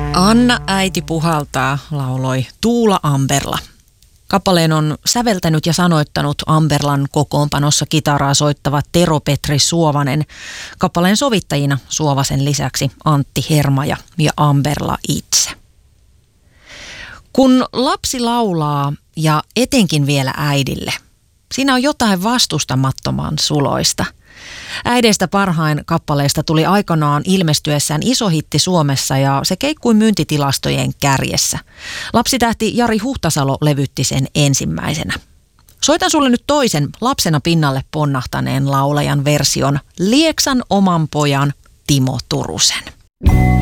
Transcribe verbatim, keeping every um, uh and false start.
Anna äiti puhaltaa, lauloi Tuula Amberla. Kappaleen on säveltänyt ja sanoittanut Amberlan kokoonpanossa kitaraa soittava Tero-Petri Suovanen. Kappaleen sovittajina Suovasen lisäksi Antti Hermaja ja Amberla itse. Kun lapsi laulaa ja etenkin vielä äidille, siinä on jotain vastustamattoman suloista. Äideistä parhain kappaleista tuli aikanaan ilmestyessään iso hitti Suomessa ja se keikkui myyntitilastojen kärjessä. Lapsitähti Jari Huhtasalo levytti sen ensimmäisenä. Soitan sulle nyt toisen lapsena pinnalle ponnahtaneen laulajan version, Lieksan oman pojan Timo Turusen.